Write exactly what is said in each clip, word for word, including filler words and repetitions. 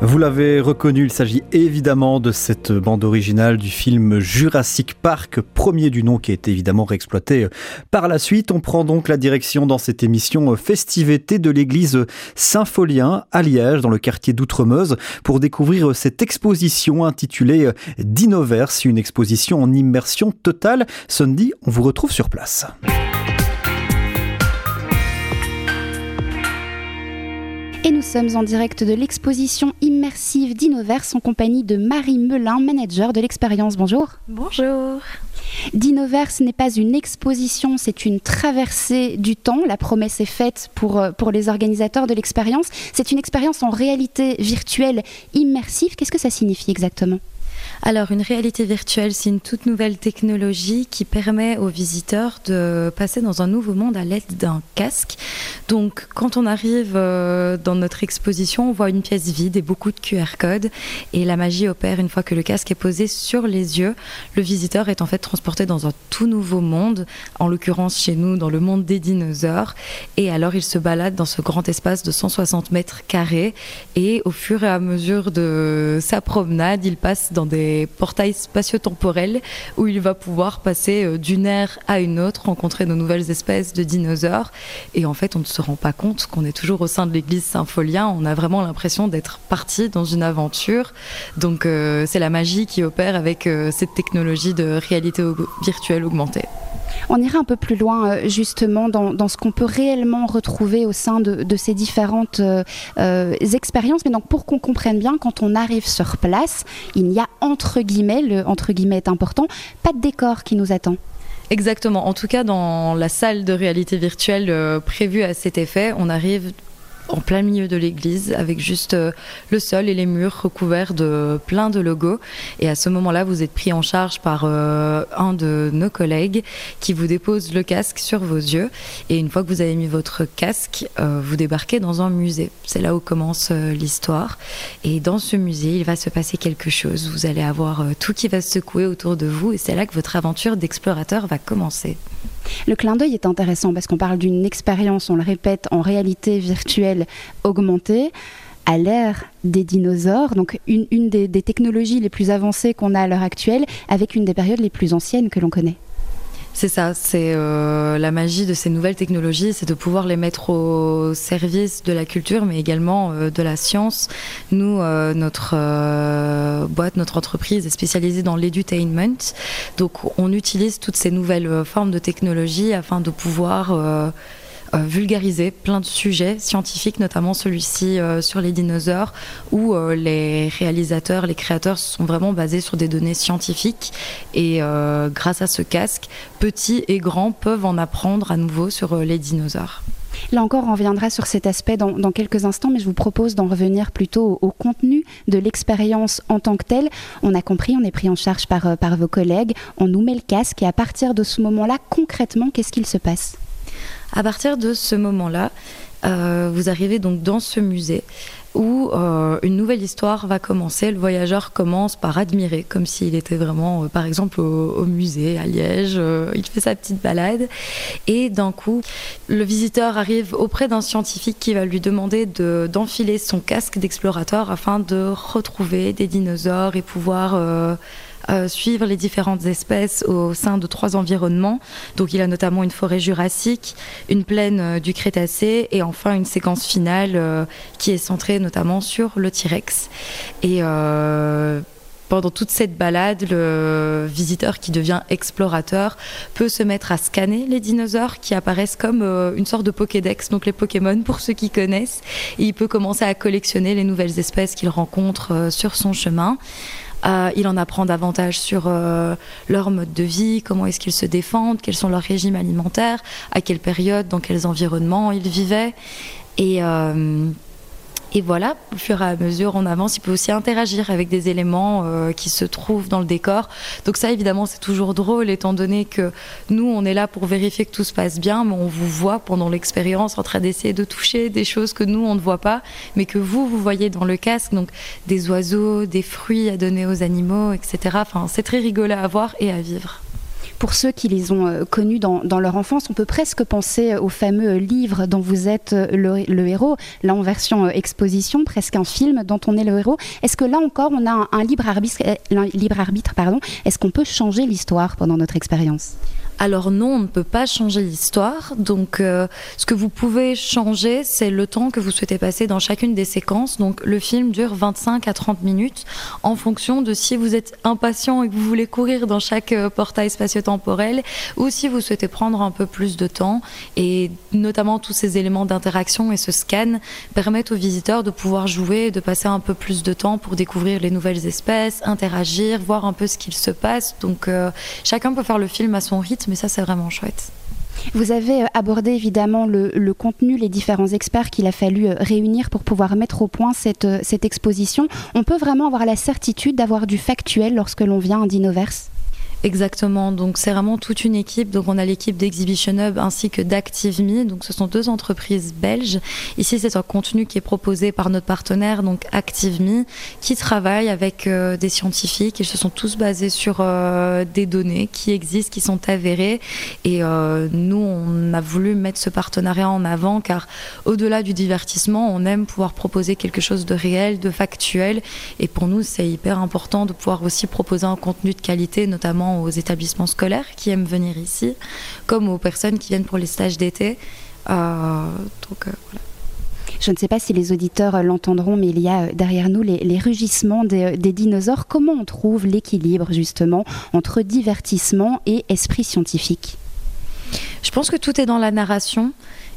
Vous l'avez reconnu, il s'agit évidemment de cette bande originale du film Jurassic Park, premier du nom qui a été évidemment réexploité par la suite. On prend donc la direction dans cette émission Festivités de l'église Saint-Folien à Liège, dans le quartier d'Outremeuse, pour découvrir cette exposition intitulée Dinoverse, une exposition en immersion totale. Sunday, on vous retrouve sur place. Et nous sommes en direct de l'exposition immersive Dinoverse en compagnie de Marie Melin, manager de l'expérience. Bonjour. Bonjour. Dinoverse n'est pas une exposition, c'est une traversée du temps. La promesse est faite pour, pour les organisateurs de l'expérience. C'est une expérience en réalité virtuelle immersive. Qu'est-ce que ça signifie exactement ? Alors, une réalité virtuelle, c'est une toute nouvelle technologie qui permet aux visiteurs de passer dans un nouveau monde à l'aide d'un casque. Donc, quand on arrive dans notre exposition, on voit une pièce vide et beaucoup de Q R codes. Et la magie opère une fois que le casque est posé sur les yeux. Le visiteur est en fait transporté dans un tout nouveau monde, en l'occurrence chez nous, dans le monde des dinosaures. Et alors, il se balade dans ce grand espace de cent soixante mètres carrés. Et au fur et à mesure de sa promenade, il passe dans des portails spatio-temporels où il va pouvoir passer d'une ère à une autre, rencontrer de nouvelles espèces de dinosaures. Et en fait, on ne se rend pas compte qu'on est toujours au sein de l'église Saint-Folien. On a vraiment l'impression d'être parti dans une aventure. Donc, euh, c'est la magie qui opère avec euh, cette technologie de réalité au- virtuelle augmentée. On ira un peu plus loin justement dans, dans ce qu'on peut réellement retrouver au sein de, de ces différentes euh, euh, expériences. Mais donc pour qu'on comprenne bien, quand on arrive sur place, il y a entre guillemets, le entre guillemets est important, pas de décor qui nous attend. Exactement. En tout cas, dans la salle de réalité virtuelle euh, prévue à cet effet, on arrive en plein milieu de l'église avec juste euh, le sol et les murs recouverts de plein de logos. Et à ce moment-là, vous êtes pris en charge par euh, un de nos collègues qui vous dépose le casque sur vos yeux. Et une fois que vous avez mis votre casque, euh, vous débarquez dans un musée. C'est là où commence euh, l'histoire. Et dans ce musée, il va se passer quelque chose. Vous allez avoir euh, tout qui va se secouer autour de vous. Et c'est là que votre aventure d'explorateur va commencer. Le clin d'œil est intéressant parce qu'on parle d'une expérience, on le répète, en réalité virtuelle augmentée à l'ère des dinosaures, donc une, une des, des technologies les plus avancées qu'on a à l'heure actuelle, avec une des périodes les plus anciennes que l'on connaît. C'est ça, c'est euh, la magie de ces nouvelles technologies, c'est de pouvoir les mettre au service de la culture, mais également euh, de la science. Nous, euh, notre euh, boîte, notre entreprise est spécialisée dans l'edutainment, donc on utilise toutes ces nouvelles euh, formes de technologie afin de pouvoir euh, euh, vulgariser plein de sujets scientifiques, notamment celui-ci euh, sur les dinosaures, où euh, les réalisateurs, les créateurs sont vraiment basés sur des données scientifiques. Et euh, grâce à ce casque, petits et grands peuvent en apprendre à nouveau sur euh, les dinosaures. Là encore, on reviendra sur cet aspect dans, dans quelques instants, mais je vous propose d'en revenir plutôt au, au contenu de l'expérience en tant que telle. On a compris, on est pris en charge par, par vos collègues, on nous met le casque et à partir de ce moment-là, concrètement, qu'est-ce qu'il se passe ? À partir de ce moment-là, euh, vous arrivez donc dans ce musée où euh, une nouvelle histoire va commencer. Le voyageur commence par admirer, comme s'il était vraiment, euh, par exemple, au, au musée à Liège. Euh, il fait sa petite balade. Et d'un coup, le visiteur arrive auprès d'un scientifique qui va lui demander de, d'enfiler son casque d'explorateur afin de retrouver des dinosaures et pouvoir euh, euh, suivre les différentes espèces au sein de trois environnements. Donc il a notamment une forêt jurassique, une plaine euh, du Crétacé et enfin une séquence finale euh, qui est centrée notamment sur le T-Rex. Et euh, pendant toute cette balade, le visiteur qui devient explorateur peut se mettre à scanner les dinosaures qui apparaissent comme euh, une sorte de Pokédex, donc les Pokémon pour ceux qui connaissent. Et il peut commencer à collectionner les nouvelles espèces qu'il rencontre euh, sur son chemin. Euh, il en apprend davantage sur euh, leur mode de vie, comment est-ce qu'ils se défendent, quels sont leurs régimes alimentaires, à quelle période, dans quels environnements ils vivaient. Et, euh, et voilà, au fur et à mesure, on avance. Il peut aussi interagir avec des éléments euh, qui se trouvent dans le décor. Donc ça, évidemment, c'est toujours drôle, étant donné que nous, on est là pour vérifier que tout se passe bien, mais on vous voit pendant l'expérience en train d'essayer de toucher des choses que nous, on ne voit pas, mais que vous, vous voyez dans le casque. Donc des oiseaux, des fruits à donner aux animaux, et cetera. Enfin, c'est très rigolo à voir et à vivre. Pour ceux qui les ont euh, connus dans, dans leur enfance, on peut presque penser au fameux livre dont vous êtes le, le héros, là en version euh, exposition, presque un film dont on est le héros. Est-ce que là encore on a un, un libre arbitre, un libre arbitre pardon, est-ce qu'on peut changer l'histoire pendant notre expérience ? Alors non, on ne peut pas changer l'histoire. Donc, euh, ce que vous pouvez changer, c'est le temps que vous souhaitez passer dans chacune des séquences. Donc, le film dure vingt-cinq à trente minutes en fonction de si vous êtes impatient et que vous voulez courir dans chaque euh, portail spatio-temporel ou si vous souhaitez prendre un peu plus de temps. Et notamment, tous ces éléments d'interaction et ce scan permettent aux visiteurs de pouvoir jouer, de passer un peu plus de temps pour découvrir les nouvelles espèces, interagir, voir un peu ce qu'il se passe. Donc, euh, chacun peut faire le film à son rythme. Mais ça, c'est vraiment chouette. Vous avez abordé évidemment le, le contenu, les différents experts qu'il a fallu réunir pour pouvoir mettre au point cette, cette exposition. On peut vraiment avoir la certitude d'avoir du factuel lorsque l'on vient à Dinoverse ? Exactement, donc c'est vraiment toute une équipe. Donc on a l'équipe d'Exhibition Hub ainsi que d'ActiveMe, donc ce sont deux entreprises belges. Ici c'est un contenu qui est proposé par notre partenaire, donc ActiveMe, qui travaille avec euh, des scientifiques. Ils se sont tous basés sur euh, des données qui existent, qui sont avérées. Et euh, nous on a voulu mettre ce partenariat en avant car au-delà du divertissement, on aime pouvoir proposer quelque chose de réel, de factuel. Et pour nous c'est hyper important de pouvoir aussi proposer un contenu de qualité, notamment aux établissements scolaires qui aiment venir ici, comme aux personnes qui viennent pour les stages d'été. Euh, donc, euh, voilà. Je ne sais pas si les auditeurs l'entendront, mais il y a derrière nous les, les rugissements des, des dinosaures. Comment on trouve l'équilibre justement entre divertissement et esprit scientifique ? Je pense que tout est dans la narration.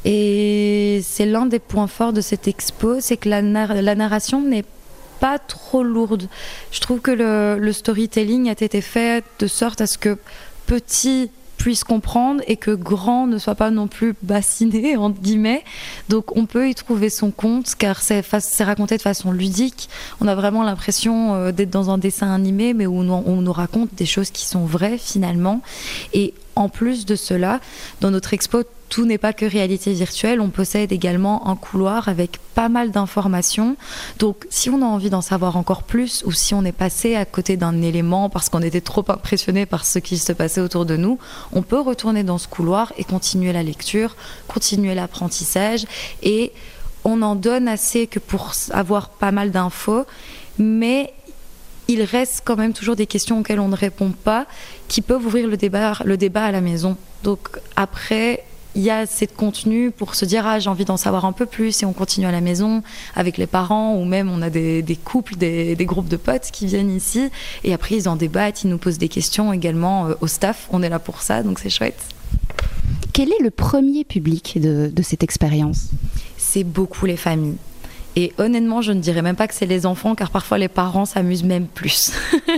Et c'est l'un des points forts de cette expo, c'est que la, nar- la narration n'est pas trop lourde. Je trouve que le, le storytelling a été fait de sorte à ce que petit puisse comprendre et que grand ne soit pas non plus bassiné, entre guillemets. Donc on peut y trouver son compte car c'est, c'est raconté de façon ludique. On a vraiment l'impression euh, d'être dans un dessin animé mais où on, on nous raconte des choses qui sont vraies finalement. Et en plus de cela, dans notre expo, tout n'est pas que réalité virtuelle. On possède également un couloir avec pas mal d'informations. Donc, si on a envie d'en savoir encore plus ou si on est passé à côté d'un élément parce qu'on était trop impressionné par ce qui se passait autour de nous, on peut retourner dans ce couloir et continuer la lecture, continuer l'apprentissage. Et on en donne assez que pour avoir pas mal d'infos, mais il reste quand même toujours des questions auxquelles on ne répond pas, qui peuvent ouvrir le débat, le débat à la maison. Donc après, il y a assez de contenu pour se dire « Ah, j'ai envie d'en savoir un peu plus » et on continue à la maison avec les parents ou même on a des, des couples, des, des groupes de potes qui viennent ici et après ils en débattent, ils nous posent des questions également euh, au staff. On est là pour ça, donc c'est chouette. Quel est le premier public de, de cette expérience ? C'est beaucoup les familles. Et honnêtement, je ne dirais même pas que c'est les enfants, car parfois les parents s'amusent même plus.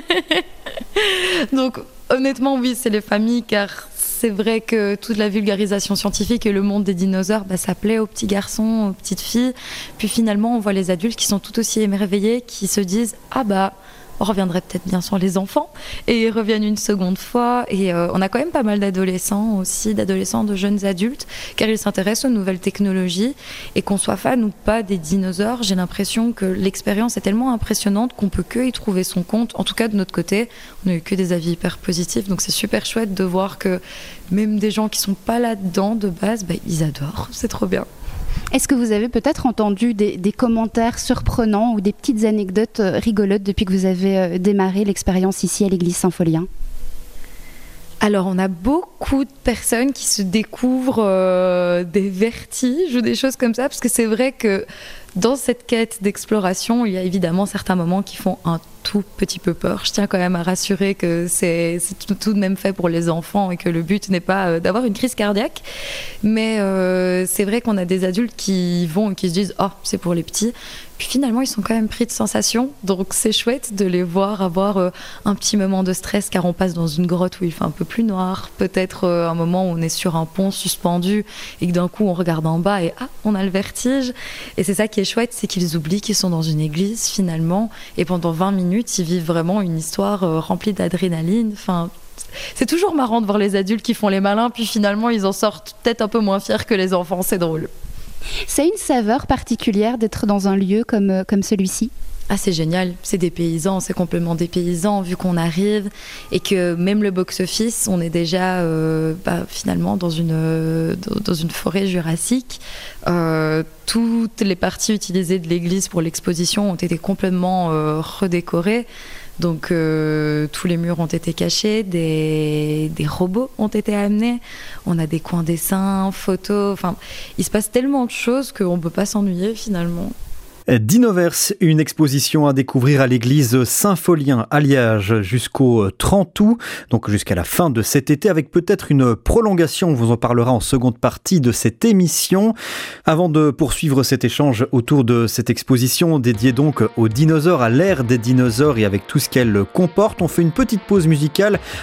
Donc honnêtement, oui, c'est les familles, car c'est vrai que toute la vulgarisation scientifique et le monde des dinosaures, bah, ça plaît aux petits garçons, aux petites filles. Puis finalement, on voit les adultes qui sont tout aussi émerveillés, qui se disent « Ah bah, on reviendrait peut-être bien sur les enfants » et ils reviennent une seconde fois. Et euh, on a quand même pas mal d'adolescents aussi, d'adolescents, de jeunes adultes, car ils s'intéressent aux nouvelles technologies. Et qu'on soit fan ou pas des dinosaures, j'ai l'impression que l'expérience est tellement impressionnante qu'on peut que y trouver son compte. En tout cas, de notre côté, on n'a eu que des avis hyper positifs. Donc c'est super chouette de voir que même des gens qui sont pas là-dedans de base, bah, ils adorent. C'est trop bien. Est-ce que vous avez peut-être entendu des, des commentaires surprenants ou des petites anecdotes rigolotes depuis que vous avez démarré l'expérience ici à l'église Saint-Folien ? Alors, on a beaucoup de personnes qui se découvrent euh, des vertiges ou des choses comme ça, parce que c'est vrai que dans cette quête d'exploration, il y a évidemment certains moments qui font un tout petit peu peur. Je tiens quand même à rassurer que c'est, c'est tout, tout de même fait pour les enfants et que le but n'est pas euh, d'avoir une crise cardiaque. Mais euh, c'est vrai qu'on a des adultes qui vont et qui se disent « Oh, c'est pour les petits ». Puis finalement, ils sont quand même pris de sensations. Donc c'est chouette de les voir avoir euh, un petit moment de stress car on passe dans une grotte où il fait un peu plus noir. Peut-être euh, un moment où on est sur un pont suspendu et que d'un coup on regarde en bas et ah, on a le vertige. Et c'est ça qui est chouette, c'est qu'ils oublient qu'ils sont dans une église finalement. Et pendant vingt minutes, ils vivent vraiment une histoire euh, remplie d'adrénaline. Enfin, c'est toujours marrant de voir les adultes qui font les malins, puis finalement ils en sortent peut-être un peu moins fiers que les enfants. C'est drôle. C'est une saveur particulière d'être dans un lieu comme, comme celui-ci ? Ah, c'est génial, c'est des paysans, c'est complètement des paysans vu qu'on arrive et que même le box-office, on est déjà euh, bah, finalement dans une, euh, dans une forêt jurassique. Euh, toutes les parties utilisées de l'église pour l'exposition ont été complètement euh, redécorées. Donc euh, tous les murs ont été cachés, des, des robots ont été amenés, on a des coins dessins, photos, enfin il se passe tellement de choses qu'on ne peut pas s'ennuyer finalement. Dinoverse, une exposition à découvrir à l'église Saint-Folien à Liège jusqu'au trente août, donc jusqu'à la fin de cet été, avec peut-être une prolongation. On vous en parlera en seconde partie de cette émission. Avant de poursuivre cet échange autour de cette exposition dédiée donc aux dinosaures, à l'ère des dinosaures et avec tout ce qu'elle comporte, on fait une petite pause musicale